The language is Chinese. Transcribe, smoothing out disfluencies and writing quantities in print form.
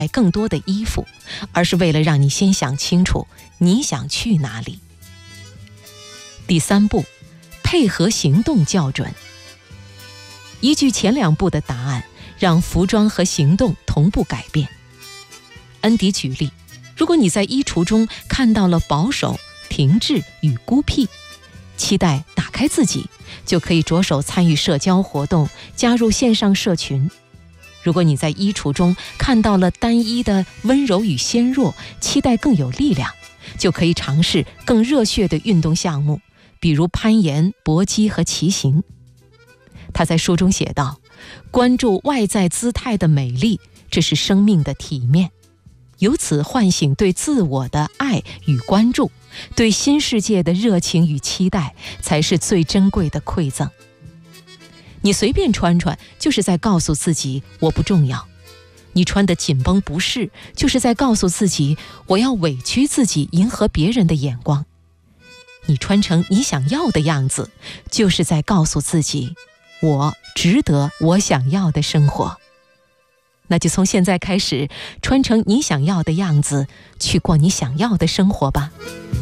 更多的衣服，而是为了让你先想清楚你想去哪里。第3步，配合行动校准。依据前2步的答案，让服装和行动同步改变。恩迪举例，如果你在衣橱中看到了保守、停滞与孤僻，期待打开自己，就可以着手参与社交活动，加入线上社群。如果你在衣橱中看到了单一的温柔与纤弱，期待更有力量，就可以尝试更热血的运动项目，比如攀岩、搏击和骑行。他在书中写道，关注外在姿态的美丽，这是生命的体面，由此唤醒对自我的爱与关注，对新世界的热情与期待，才是最珍贵的馈赠。你随便穿穿，就是在告诉自己我不重要；你穿得紧绷不适，就是在告诉自己我要委屈自己迎合别人的眼光；你穿成你想要的样子，就是在告诉自己我值得我想要的生活。那就从现在开始，穿成你想要的样子，去过你想要的生活吧。